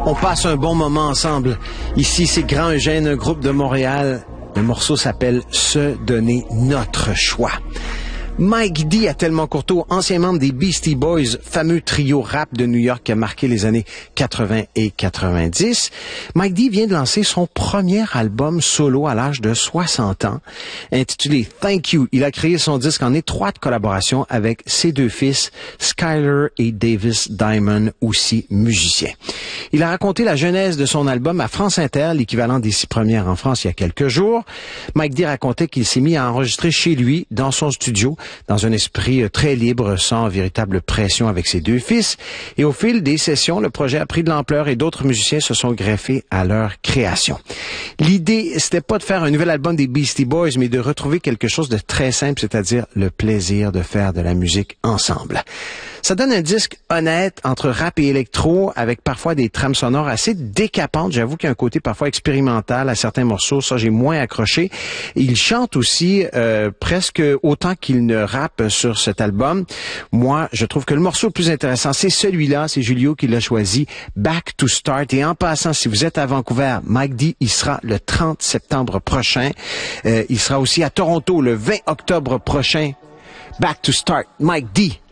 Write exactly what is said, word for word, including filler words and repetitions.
On passe un bon moment ensemble. Ici, c'est Grand Eugène, un groupe de Montréal. Le morceau s'appelle « Se donner notre choix ». Mike D. à Tellement Courteau, ancien membre des Beastie Boys, fameux trio rap de New York qui a marqué les années quatre-vingts et quatre-vingt-dix. Mike D. vient de lancer son premier album solo à l'âge de soixante ans, intitulé Thank You. Il a créé son disque en étroite collaboration avec ses deux fils, Skyler et Davis Diamond, aussi musiciens. Il a raconté la genèse de son album à France Inter, l'équivalent des six premières en France il y a quelques jours. Mike D. racontait qu'il s'est mis à enregistrer chez lui, dans son studio, dans un esprit très libre, sans véritable pression avec ses deux fils. Et au fil des sessions, le projet a pris de l'ampleur et d'autres musiciens se sont greffés à leur création. L'idée, c'était pas de faire un nouvel album des Beastie Boys, mais de retrouver quelque chose de très simple, c'est-à-dire le plaisir de faire de la musique ensemble. Ça donne un disque honnête entre rap et électro, avec parfois des trames sonores assez décapantes. J'avoue qu'il y a un côté parfois expérimental à certains morceaux. Ça, j'ai moins accroché. Il chante aussi euh, presque autant qu'il ne rappe sur cet album. Moi, je trouve que le morceau le plus intéressant, c'est celui-là. C'est Julio qui l'a choisi, Back to Start. Et en passant, si vous êtes à Vancouver, Mike D, il sera le trente septembre prochain. Euh, il sera aussi à Toronto le vingt octobre prochain. Back to Start, Mike D.